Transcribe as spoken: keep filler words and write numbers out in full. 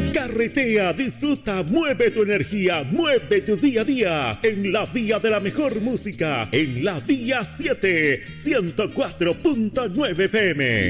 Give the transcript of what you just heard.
Carretea, disfruta, mueve tu energía, mueve tu día a día en la vía de la mejor música, en la vía siete, ciento cuatro punto nueve F M.